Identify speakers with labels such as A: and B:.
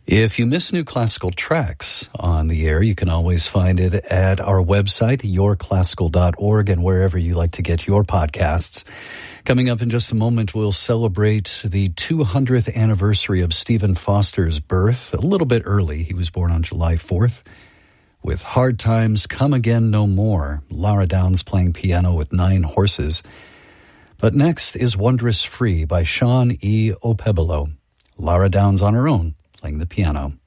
A: If you miss New Classical Tracks on the air, you can always find it at our website, yourclassical.org, and wherever you like to get your podcasts. Coming up in just a moment, we'll celebrate the 200th anniversary of Stephen Foster's birth, a little bit early. He was born on July 4th. With Hard Times Come Again No More, Lara Downs playing piano with 9 horses. But next is Wondrous Free by Sean E. Opebolo. Lara Downs on her own, playing the piano.